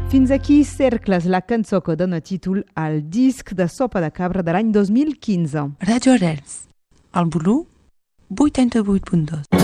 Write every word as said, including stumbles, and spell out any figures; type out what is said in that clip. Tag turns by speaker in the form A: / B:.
A: Fins aquí Cercles, la cançó que dona títol al disc de Sopa de Cabra de l'any dos mil quinze.
B: Radio Arrels, al volum vuitanta-vuit punt dos.